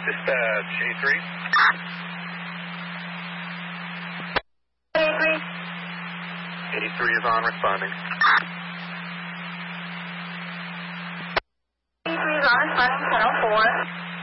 Dispatch 83. 83. 83 is on, responding. 83 is on, responding 1004.